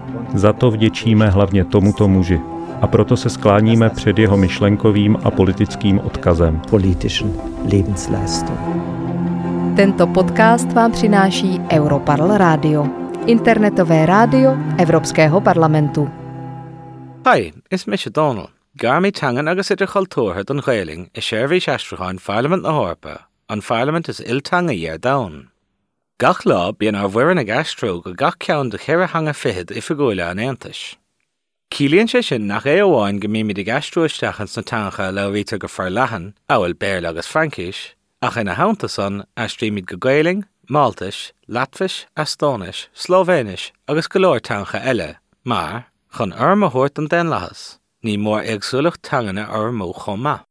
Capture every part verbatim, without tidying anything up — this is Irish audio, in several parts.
Za to vděčíme hlavně tomuto muži. A proto se skláníme před jeho myšlenkovým a politickým odkazem. Tento podcast vám přináší Europarl Radio, internetové rádio Evropského parlamentu. Hi, is Misha Donald. Garmi tangan agus idir chaltúrtha don Ghaeling is seirbhís astrucháin Parliament na Hórpa, an Parliament is iltanga iar daun. Gach lá bíon ar bhuireann ag astrú go gach ceann de chéire hanga fihid i fagóile an Aontais. Cílíonn sé sin nach é amháin go míimiid ag astrúisteachans na tancha le bhítar go fearr áil béir agus Francais, ach ina haanta san aistríimiid go Ghaeling, Maltais, Latvis, Estónis, Slovénis agus go leor tancha eile, mar chun orm a thuirt an den lahas. Ní mór agsúlacht tangana ar mó chomma.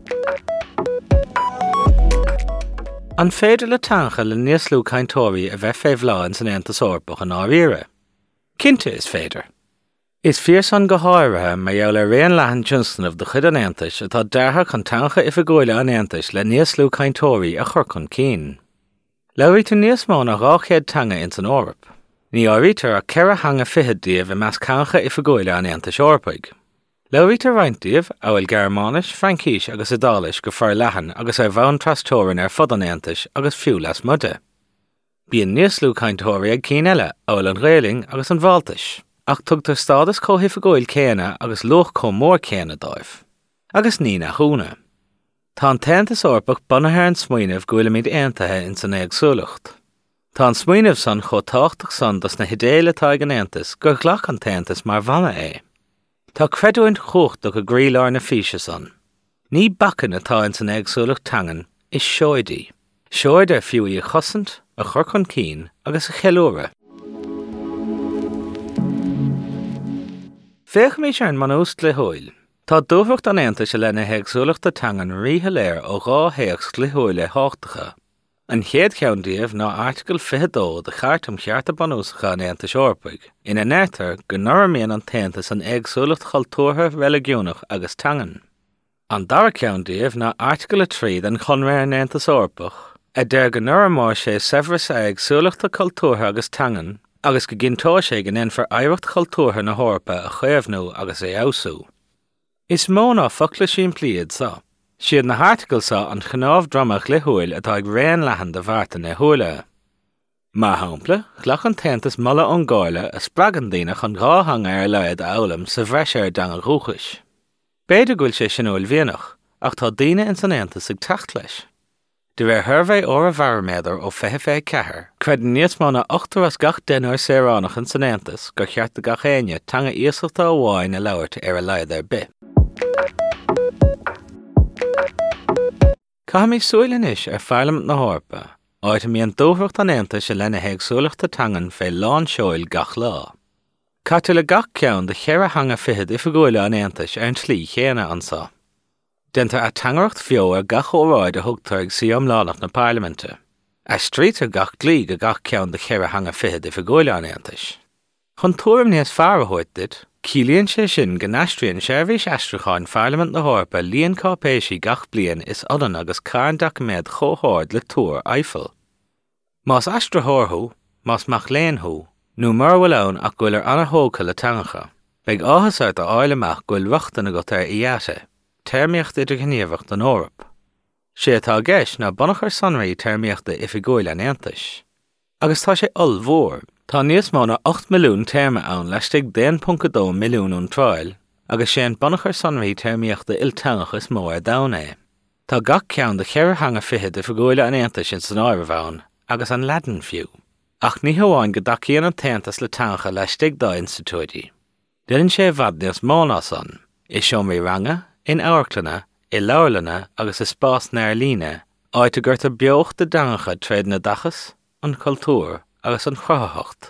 An féidir le tancha le níos lú caintóirí a bheith féimhláin san Aontas Eorpach an áiríre. Cinnte is féidir. Is fíorsan go háirithe mar gheall ar réon leathan Johnstonmh de chud an Aontais atá deartha chun tancha i fagóile an Aontais le níos lú caintóirí a chur chun cín. Labhraítear níos mó na ráchéad tanga in san Eorp. Ní áirítear a ceithre hanga fithe díobh i meas cancha i fagóile an Aontais Eorpaig. Labhraítear rointíobh áil Gearmánis, Francais agus Idális go fearr leathan agus ar bhain trastóireann ar fud an Aontais agus fiú leas muide. Bíonn níos lú caintóirí ag cín eile áil an Ghaeling agus an Bhaltais, ach tugtar stádas cóthaí fagóil céanna agus luch có mór céanna dóibh. Agus ní na chúna. Tá an Aontas Eorpach bunathe an smaoinemh go bhfuil míad aontaithe in san éagsúlacht. Tá an smaoinemh san chomh tábhachtach san dos na hidéile atá ag an Aontas gur ghlach an Aontas mar bhanna é. Tá creadúint chucht do go gríleár na físe san. Ní bachan atá in san éagsúlacht tangan is seoidí. Seoid ar fiú a chosant, a chur chun cín agus a cheilúra. Féach mí sean man úst le húil. Tá dúmhacht an Aontais a lena éagsúlacht a tangan ríthe léir ó gá héachs le húil le háachtacha. An chéad ceann díobh ná article fifidó de chartam chearta banúsacha an Aontais Eorpaig, ina neirtar go neireamíonn an Aontas an éagsúlacht chultúrtha religiúnach agus tangan. An dara ceann díobh ná article tríd an chonrair an Aontas Eorpach, a deir go neireamór sé severas a éagsúlachta chultúrtha agus tangan, agus go gintó sé go nfar éireacht chultúrtha na Hórpa a chuamhnú agus é ausú. Is mó ná fochla sin pliad sa. Siad na article sa an chnámh dramach le húil atá ag réan leathan de bharta na húile. Má hampla, ghlach an Aontas mala an gáile a spragan daoine chun gá hanga ar leiad a eolam sa bhreise ar danga rúchais. Beidir gúil sé sin úil bhíonach, ach tá daoine in san Aontas ag teacht leis. De bheith thuirbhéh ó a bharméadar ó fiche fé cethair, creideann níos mó na ochtar as gach denúir saoránach in san Aontas gur cheart a gach aine tanga íosalta amháin a labhairt ar a leiad ar bith. Caithimí súileanis ar Parliament na Hórpa, áit mí an dúmhacht an Aontais a lena éagsúlachta tangan fé lán seoil gach lá. Caite le gach ceann de chéire hanga fihid i fagóile an Aontais ar an slí chéanna ansá. Dentar a tangacht fio ar gach óráid a thugtar ag siam lánach na Parliamente. A strítar gach glí go gach ceann de chéire hanga fihid i fagóile an Aontais. Chun túram níos fearr a thuirt dit, cílíonn sé sin go naistriúin seirbhís astrucháin Parliament na Hórpa líon cápéisí gach bliain is odan agus cairn document chótháird le túr Eiffel. Más astruthórthú, más mach léonthú, nó mar bhfuil ann ach gúil ar anna hóca le tangacha. Beidh áthasart a áil amach gúil wachtain agat ar iase, termíocht idir gníomhacht an Eorp. Sé atá gceist ná bunachar sonraí termíochta i fagóile an Aontais. Agus tá sé ol mhór. Tá níos mó na ocht milliún terma ann leistigh ten púnta dó milliún ún tráil, agus sé an bunachar sonraí termíochta iltangach is mó ar dán é. Tá gach ceann de chéire hanga fihid i fagóile an Aontais in san áireamh agus an leadan fiú. Ach ní hamháin go dacíonn an Aontas le tancha leistigh dá institúidí. Déann sé bhad níos mó ná san, i seomraí ranga, in áirclanna, i leabharlanna agus is spás nearlíne, áit a gurtar beocht de dangacha tréad na dachas, an cultúr agus an chrathacht.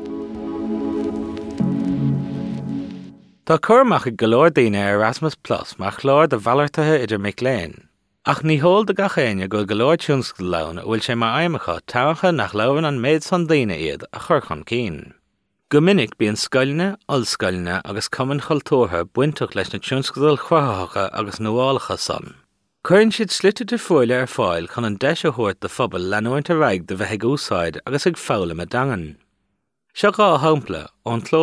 Tá chuirmach ag go leor daoine Erasmus Plus mar chláir de bhailirtithe idir mic léinn. Ach ní hol de gachéine go go leor tiúnscail lán bhfuil sé mar aimimecha tancha nach leabhann an méid san daoine iad a chur chun cín. Go minic bíonn scoiline, olscoiline agus cumann chultúrtha buinteach leis na tiúnscail chrathacha agus nóálacha san. Cuireann siad slite de foiile ar fáil chun an deis a thuairt de phobal leanúint a raig de bheith ag úsáid agus ag fála me dangan. Seo gá hampla ón